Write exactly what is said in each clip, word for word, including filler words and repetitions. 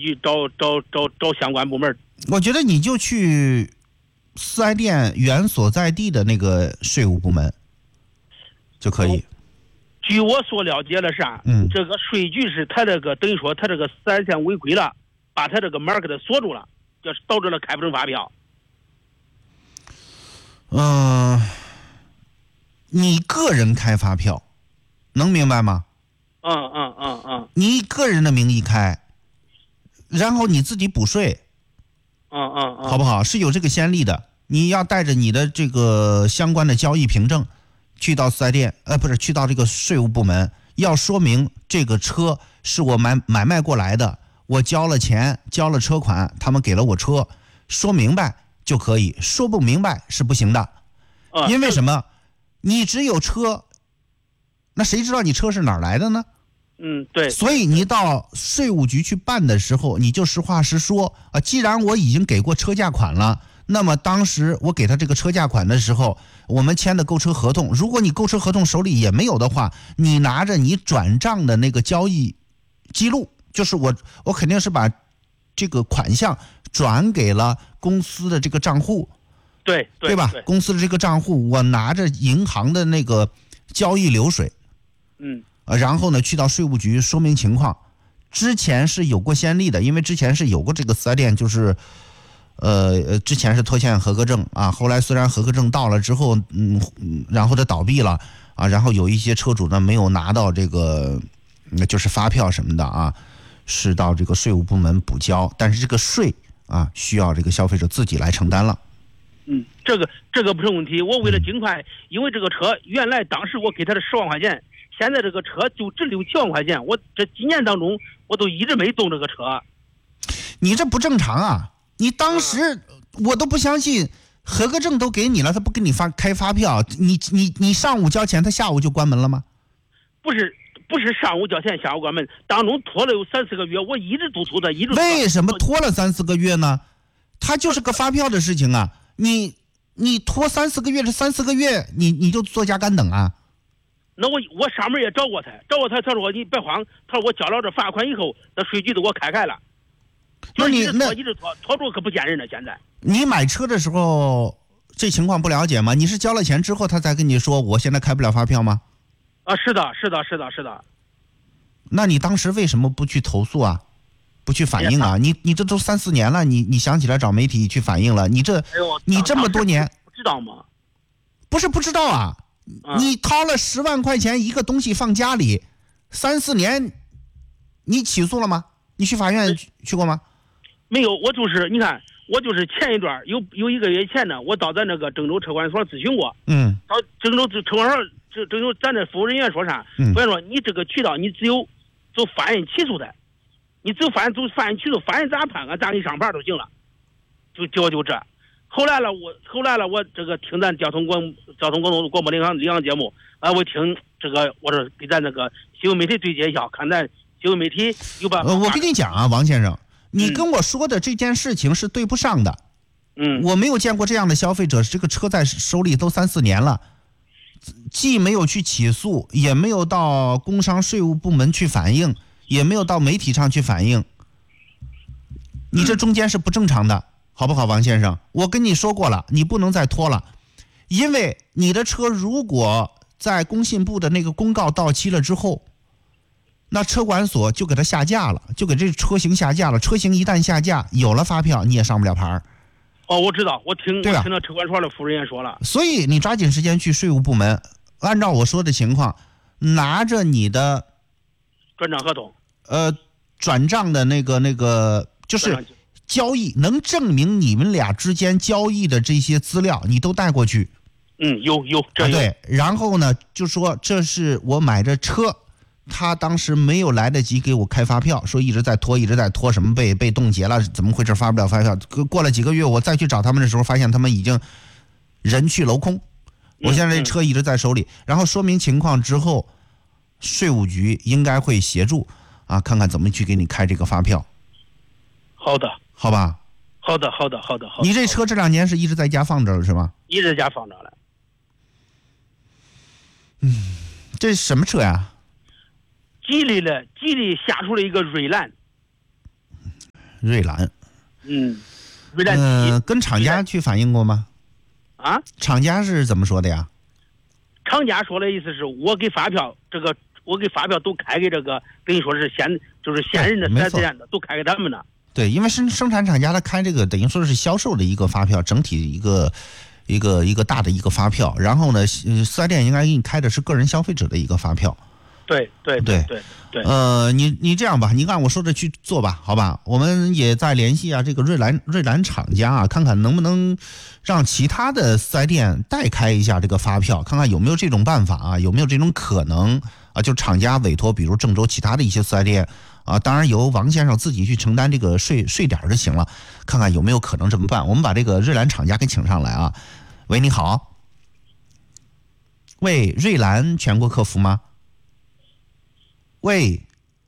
局找找找找相关部门。 我觉得你就去四 S 店原所在地的那个税务部门就可以。 据我所了解的是啊， 嗯， 这个税局是他这个等于说他这个四 S 店违规了，把他这个门给他锁住了，就是导致了开不成发票。 嗯、呃，你个人开发票，能明白吗？ 嗯嗯嗯嗯。 你以个人的名义开，然后你自己补税。 嗯嗯嗯。 好不好？是有这个先例的。你要带着你的这个相关的交易凭证，去到四 S 店，呃，不是去到这个税务部门，要说明这个车是我买买卖过来的，我交了钱，交了车款，他们给了我车，说明白就可以，说不明白是不行的。 啊、 因为什么？你只有车，那谁知道你车是哪儿来的呢？ 嗯，对。 所以你到税务局去办的时候，你就实话实说啊。既然我已经给过车价款了，那么当时我给他这个车价款的时候，我们签的购车合同，如果你购车合同手里也没有的话，你拿着你转账的那个交易记录，就是我我肯定是把这个款项转给了公司的这个账户， 对 对, 对吧？ 对公司的这个账户，我拿着银行的那个交易流水， 嗯。 呃，然后呢，去到税务局说明情况。之前是有过先例的，因为之前是有过这个四 S 店，就是，呃呃，之前是拖欠合格证啊，后来虽然合格证到了之后，嗯，然后它倒闭了啊，然后有一些车主呢没有拿到这个，就是发票什么的啊，是到这个税务部门补交，但是这个税啊需要这个消费者自己来承担了。 嗯，这个这个不是问题。我为了尽快，因为这个车原来当时我给他的十万块钱。现在这个车就值六七万块钱，我这几年当中我都一直没动这个车。 你这不正常啊！你当时、嗯、我都不相信，合格证都给你了，他不给你发开发票，你你你上午交钱，他下午就关门了吗？ 不是不是上午交钱下午关门，当中拖了有三四个月，我一直督促他，一直。 为什么拖了三四个月呢？他就是个发票的事情啊！你你拖三四个月，这三四个月你你就作加干等啊？ 那我我上门也找过他，找过他，他说你别慌，他说我交了这罚款以后，那税局都给我开开了。 那你那一直拖拖住可不见人了。现在你买车的时候这情况不了解吗？你是交了钱之后他才跟你说我现在开不了发票吗？ 啊，是的，是的，是的，是的。 那你当时为什么不去投诉啊？不去反映啊？你你这都三四年了，你你想起来找媒体去反映了？你这、哎、你这么多年不知道吗？ 不是不知道啊。你掏了十万块钱一个东西放家里，三四年，你起诉了吗？你去法院去过吗？ 没有，我就是你看，我就是前一段有有一个月前呢，我到咱那个郑州车管所咨询过。 嗯。 到郑州车管所，郑郑州咱这服务人员说啥？嗯。我说你这个渠道，你只有走法院起诉的，你只有法院走法院起诉，法院咋判啊？咱给你上牌就行了，就结果就这。后来了，我后来了，我这个听咱交通广交通广播广播领航领航节目啊，我听这个，我说给咱那个新闻媒体对接一下，看咱新闻媒体有办法。 呃，我跟你讲啊，王先生，你跟我说的这件事情是对不上的。 嗯， 我没有见过这样的消费者，这个车在手里都三四年了，既没有去起诉，也没有到工商税务部门去反映，也没有到媒体上去反映，你这中间是不正常的。好不好，王先生？我跟你说过了，你不能再拖了，因为你的车如果在工信部的那个公告到期了之后，那车管所就给它下架了，就给这车型下架了。车型一旦下架，有了发票你也上不了牌。 哦，我知道，我听对吧？ 我听到车管所的服务人员说了。 所以你抓紧时间去税务部门，按照我说的情况，拿着你的转账合同， 呃，转账的那个那个就是。交易能证明你们俩之间交易的这些资料，你都带过去。 嗯，有有这有、 啊、对，然后呢，就说这是我买的车，他当时没有来得及给我开发票，说一直在拖，一直在拖，什么被被冻结了，怎么回事发不了发票？过了几个月，我再去找他们的时候，发现他们已经人去楼空。我现在这车一直在手里，然后说明情况之后，税务局应该会协助啊，看看怎么去给你开这个发票。 好的。 好吧， 好的，好的，好的，好的。 你这车这两年是一直在家放着了是吗？ 一直在家放着了。 嗯，这是什么车呀？ 吉利的，吉利下出了一个锐兰。 瑞兰。 嗯，瑞兰嗯、呃，跟厂家去反映过吗？ 啊？ 厂家是怎么说的呀？ 厂家说的意思是我给发票，这个我给发票都开给这个，等于说是现就是现任的四 S 店的都开给他们了。 对，因为生生产厂家他开这个等于说是销售的一个发票，整体一个一个一个大的一个发票，然后呢，四 S 店应该给你开的是个人消费者的一个发票。 对对对对对。 呃，你你这样吧，你按我说的去做吧，好吧？我们也在联系啊，这个瑞兰瑞兰厂家啊，看看能不能让其他的四 S 店代开一下这个发票，看看有没有这种办法啊，有没有这种可能啊？就厂家委托，比如郑州其他的一些四 S 店啊，当然由王先生自己去承担这个税税点就行了，看看有没有可能这么办。我们把这个瑞兰厂家给请上来啊。喂，你好。喂，瑞兰全国客服吗？喂，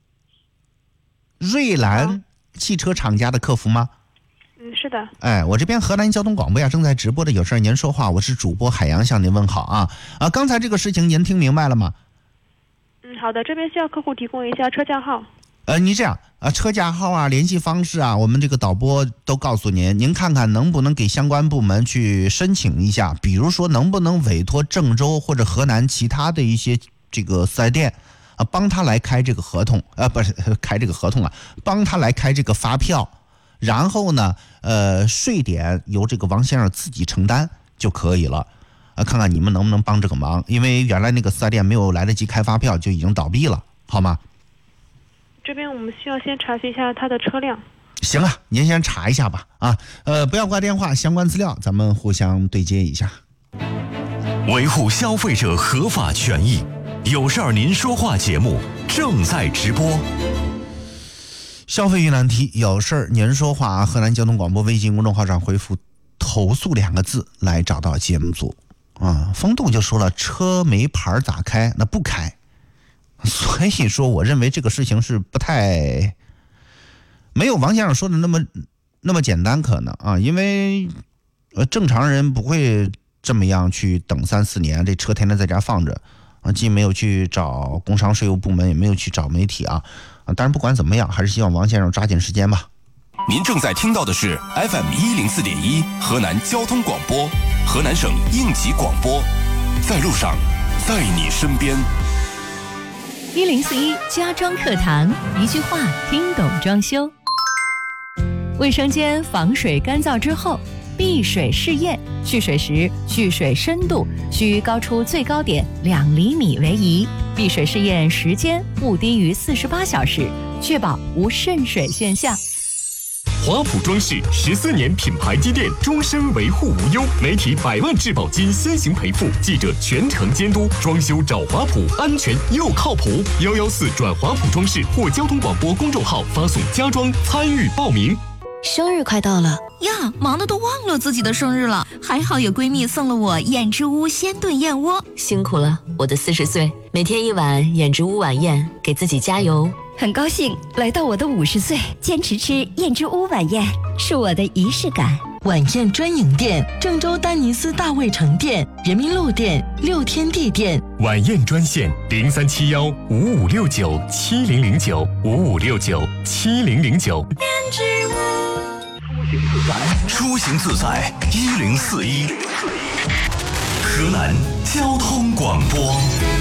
瑞兰汽车厂家的客服吗？ 嗯，是的。 哎，我这边河南交通广播呀正在直播的，有事您说话，我是主播海洋，向您问好啊啊！刚才这个事情您听明白了吗？ 嗯，好的，这边需要客户提供一下车架号。 呃，你这样啊，车架号啊，联系方式啊，我们这个导播都告诉您，您看看能不能给相关部门去申请一下，比如说能不能委托郑州或者河南其他的一些这个四 S 店。啊，帮他来开这个合同，呃，不是开这个合同啊，帮他来开这个发票，然后呢，呃，税点由这个王先生自己承担就可以了，啊，看看你们能不能帮这个忙，因为原来那个四 S 店没有来得及开发票就已经倒闭了，好吗？ 这边我们需要先查询一下他的车辆。 行啊，您先查一下吧，啊，呃，不要挂电话，相关资料咱们互相对接一下。 维护消费者合法权益。有事儿您说话节目正在直播， 消费遇难题，有事儿您说话。河南交通广播微信公众号上回复投诉两个字来找到节目组啊。风度就说了，车没牌咋开？那不开。所以说我认为这个事情是不太没有王先生说的那么那么简单可能啊，因为呃正常人不会这么样去等三四年，这车天天在家放着。啊，既没有去找工商税务部门，也没有去找媒体啊，啊，当然不管怎么样，还是希望王先生抓紧时间吧。 您正在听到的是 F M 一零四点一河南交通广播，河南省应急广播，在路上，在你身边。 一零四一家装课堂，一句话听懂装修。卫生间防水干燥之后，闭水试验，蓄水时蓄水深度需高出最高点两厘米为宜，闭水试验时间不低于四十八小时，确保无渗水现象。 华普装饰十四年品牌积淀，终身维护无忧，媒体百万质保金先行赔付，记者全程监督，装修找华普，安全又靠谱。幺幺四转华普装饰或交通广播公众号发送家装参与报名。 生日快到了呀，忙得都忘了自己的生日了，还好有闺蜜送了我燕之屋鲜炖燕窝。 辛苦了，我的四十岁，每天一碗燕之屋晚宴，给自己加油。 很高兴来到我的五十岁，坚持吃燕之屋晚宴是我的仪式感。 晚宴专营店：郑州丹尼斯大卫城店、人民路店、六天地店。 晚宴专线：零三七幺五五六九七零零九五五六九七零零九。 燕之屋，出行自在一零四一，河南交通广播。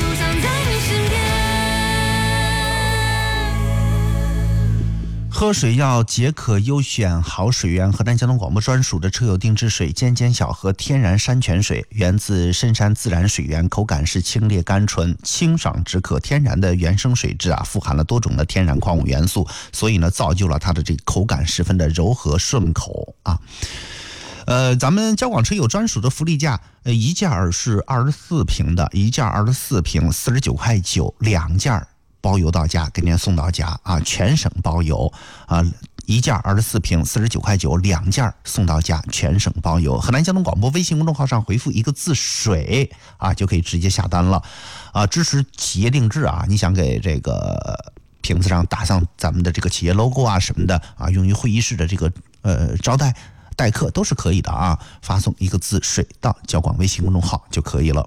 喝水要解渴优选好水源，河南交通广播专属的车友定制水尖尖小河天然山泉水，源自深山自然水源，口感是清冽甘醇，清爽止渴，天然的原生水质啊，富含了多种的天然矿物元素，所以呢，造就了它的这个口感十分的柔和顺口啊。呃，咱们交广车友专属的福利价，呃，一件是二十四瓶的，一件二十四瓶，四十九块九，两件包邮到家，给您送到家啊，全省包邮啊，一件二十四瓶，四十九块九，两件送到家，全省包邮。河南交通广播微信公众号上回复一个字“水”啊，就可以直接下单了啊，支持企业定制啊，你想给这个瓶子上打上咱们的这个企业 logo 啊什么的啊，用于会议室的这个呃招待待客都是可以的啊，发送一个字“水”到交广微信公众号就可以了。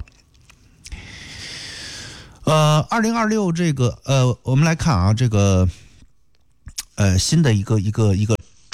呃，二零二六这个呃，我们来看啊，这个呃新的一个一个一个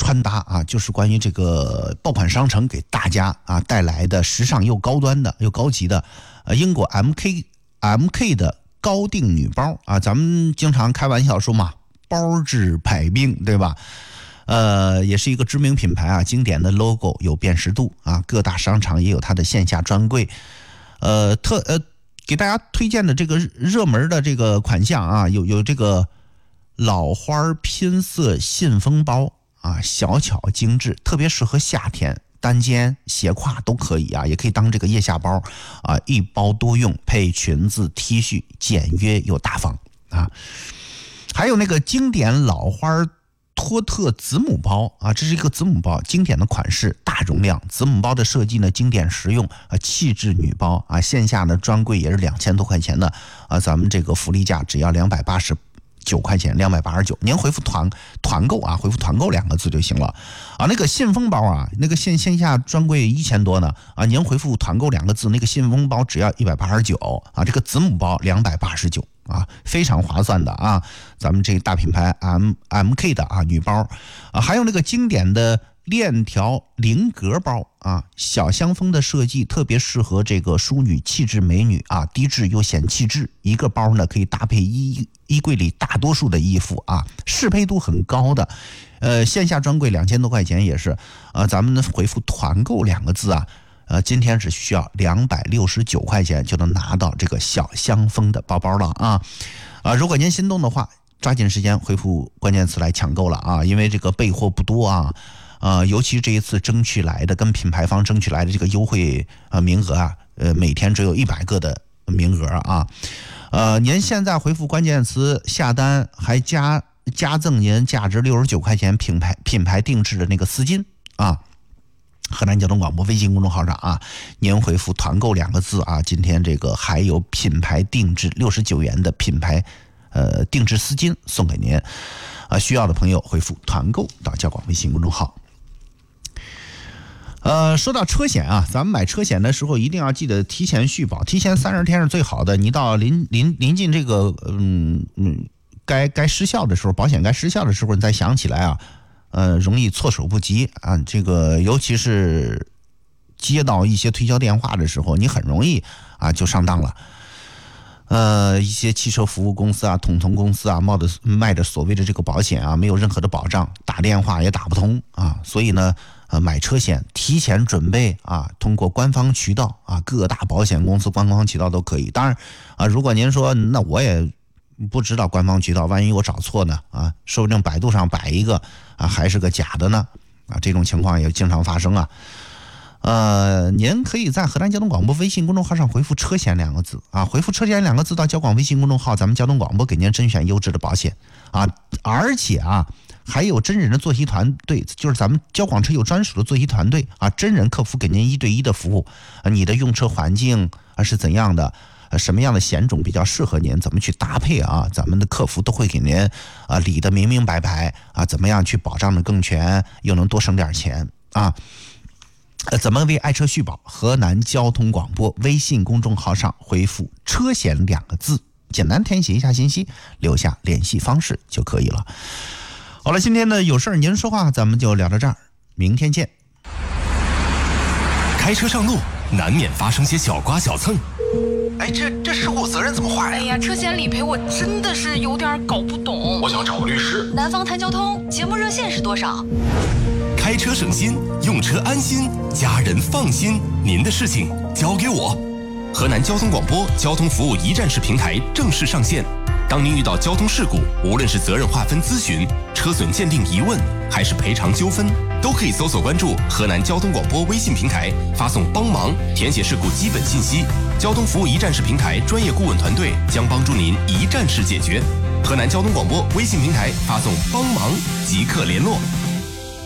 穿搭啊，就是关于这个爆款商城给大家啊带来的时尚又高端的又高级的，呃，英国 M K M K 的高定女包啊，咱们经常开玩笑说嘛，包治百病，对吧？呃，也是一个知名品牌啊，经典的 logo 有辨识度啊，各大商场也有它的线下专柜。呃，特呃，给大家推荐的这个热门的这个款项啊，有有这个老花拼色信封包啊，小巧精致，特别适合夏天，单肩斜挎都可以啊，也可以当这个腋下包啊，一包多用，配裙子 T 恤，简约又大方啊。还有那个经典老花托特子母包啊，这是一个子母包，经典的款式，大容量。子母包的设计呢，经典实用啊，气质女包啊。线下呢专柜也是两千多块钱的啊，咱们这个福利价只要两百八十九块钱，两百八十九。您回复团团购啊，回复团购两个字就行了啊。那个信封包啊，那个线线下专柜一千多呢啊，您回复团购两个字，那个信封包只要一百八十九啊，这个子母包两百八十九。啊，非常划算的啊！咱们这个大品牌 M M K 的啊女包啊，还有那个经典的链条菱格包啊，小香风的设计，特别适合这个淑女气质美女啊，低质又显气质。一个包呢可以搭配衣衣柜里大多数的衣服啊，适配度很高的。呃，线下专柜两千多块钱也是啊，咱们回复团购两个字啊。呃，今天只需要两百六十九块钱就能拿到这个小香风的包包了啊！啊，如果您心动的话，抓紧时间回复关键词来抢购了啊！因为这个备货不多啊，呃，尤其这一次争取来的跟品牌方争取来的这个优惠啊名额啊，呃，每天只有一百个的名额啊！呃，您现在回复关键词下单，还加加赠您价值六十九块钱品牌品牌定制的那个丝巾啊！河南交通广播微信公众号上啊，您回复团购两个字啊，今天这个还有品牌定制六十九元的品牌呃定制丝巾送给您啊，需要的朋友回复团购到交广微信公众号。呃，说到车险啊，咱们买车险的时候一定要记得提前续保，提前三十天是最好的。你到临临临近这个嗯嗯该该失效的时候，保险该失效的时候，你再想起来啊。呃，容易措手不及啊！这个尤其是接到一些推销电话的时候，你很容易啊就上当了。呃，一些汽车服务公司啊、统统公司啊，冒的卖的所谓的这个保险啊，没有任何的保障，打电话也打不通啊。所以呢，呃，买车险提前准备啊，通过官方渠道啊，各大保险公司官方渠道都可以。当然啊，如果您说那我也不知道官方渠道，万一我找错呢啊，说不定百度上摆一个啊，还是个假的呢啊，这种情况也经常发生啊。呃，您可以在河南交通广播微信公众号上回复车险两个字啊，回复车险两个字到交广微信公众号，咱们交通广播给您甄选优质的保险啊，而且啊还有真人的作息团队，就是咱们交广车有专属的作息团队啊，真人客服给您一对一的服务啊，你的用车环境啊是怎样的？什么样的险种比较适合您？怎么去搭配啊？咱们的客服都会给您啊理得明明白白啊，怎么样去保障的更全，又能多省点钱啊？呃，怎么为爱车续保？河南交通广播微信公众号上回复“车险”两个字，简单填写一下信息，留下联系方式就可以了。好了，今天呢有事儿您说话，咱们就聊到这儿，明天见。 开车上路难免发生些小刮小蹭。 哎，这这事故责任怎么划呀？ 哎呀，车险理赔我真的是有点搞不懂。 我想找个律师。 南方谈交通节目热线是多少？ 开车省心，用车安心，家人放心，您的事情交给我。河南交通广播交通服务一站式平台正式上线。当您遇到交通事故，无论是责任划分咨询、车损鉴定疑问，还是赔偿纠纷，都可以搜索关注河南交通广播微信平台，发送帮忙，填写事故基本信息。交通服务一站式平台专业顾问团队将帮助您一站式解决。河南交通广播微信平台发送帮忙即刻联络。